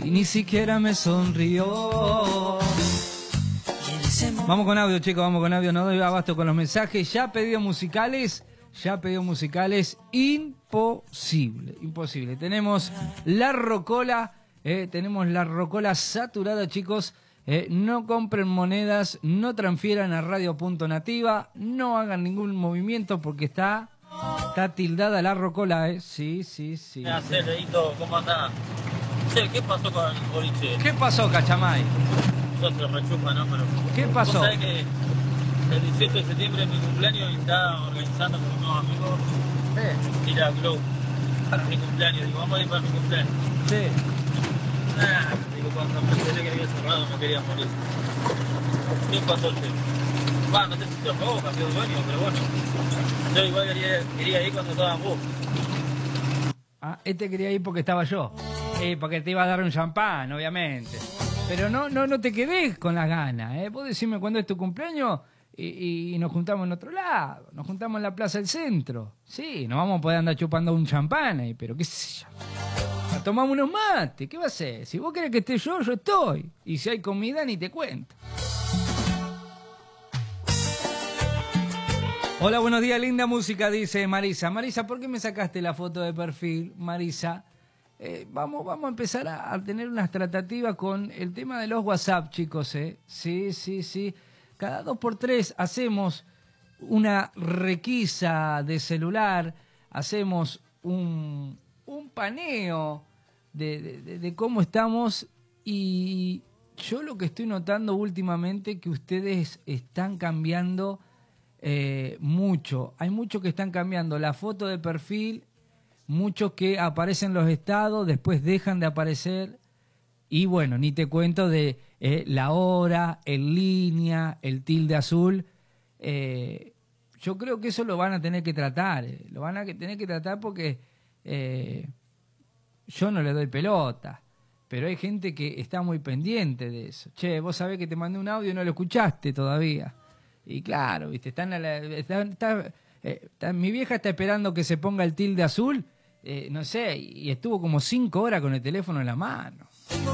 y ni siquiera me sonrió. Vamos con audio, chicos, vamos con audio, no doy abasto con los mensajes. Ya pedidos musicales, imposible. Tenemos la rocola saturada, chicos. No compren monedas, no transfieran a Radio.nativa, no hagan ningún movimiento porque está tildada la rocola, Sí. ¿Qué haces, Leito? ¿Cómo andás? Che, ¿qué pasó con el boliche? ¿Qué pasó, Cachamay? Nosotros rechupa, ¿no? Pero ¿Qué pasó? ¿vos sabés que el 18 de septiembre es mi cumpleaños y está organizando con unos amigos ir a Glow para mi cumpleaños? Digo, vamos a ir para mi cumpleaños. Sí. Digo, cuando me enteré que había cerrado me quería morir. ¿Qué pasó, che? No sé si te lo pagó, cambió de dueño, pero bueno. Yo igual quería ir cuando estaban vos. Quería ir porque estaba yo. Porque te iba a dar un champán, obviamente. Pero no te quedes con las ganas, Vos decime cuándo es tu cumpleaños y nos juntamos en otro lado. Nos juntamos en la Plaza del Centro. Sí, nos vamos a poder andar chupando un champán ahí, pero qué sé yo. Tomamos unos mates, ¿qué va a hacer? Si vos querés que esté yo estoy. Y si hay comida, ni te cuento. Hola, buenos días, linda música, dice Marisa. Marisa, ¿por qué me sacaste la foto de perfil, Marisa? Vamos a empezar a tener unas tratativas con el tema de los WhatsApp, chicos, Sí. Cada 2x3 hacemos una requisa de celular, hacemos un paneo de cómo estamos, y yo lo que estoy notando últimamente que ustedes están cambiando mucho. Hay muchos que están cambiando la foto de perfil, muchos que aparecen en los estados, después dejan de aparecer, y bueno, ni te cuento de la hora, en línea, el tilde azul. Yo creo que eso lo van a tener que tratar, lo van a tener que tratar porque yo no le doy pelota, pero hay gente que está muy pendiente de eso. Che, vos sabés que te mandé un audio y no lo escuchaste todavía. Y claro, viste, mi vieja está esperando que se ponga el tilde azul, no sé, y estuvo como 5 horas con el teléfono en la mano.